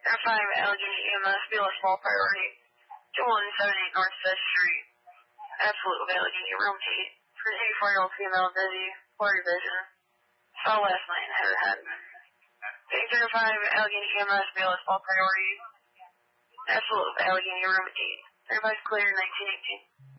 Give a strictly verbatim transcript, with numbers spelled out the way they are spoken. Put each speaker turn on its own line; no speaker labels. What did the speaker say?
five Allegheny E M S, B L S Small Priority, two one seven eight North Fifth Street, Absolute of Allegheny, room eight, for an eighty-four-year-old female, dizzy, blurry vision, saw last night and had her head. eight zero five Allegheny E M S, B L S Small Priority, Absolute of Allegheny, room eight, everybody's clear, nineteen eighteen.